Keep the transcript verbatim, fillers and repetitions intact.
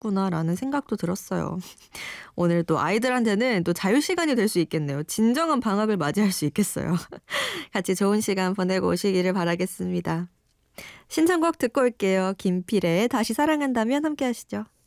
있었구나라는 생각도 들었어요. 오늘 또 아이들한테는 또 자유시간이 될 수 있겠네요. 진정한 방학을 맞이할 수 있겠어요. 같이 좋은 시간 보내고 오시기를 바라겠습니다. 신청곡 듣고 올게요. 김필의 다시 사랑한다면 함께 하시죠.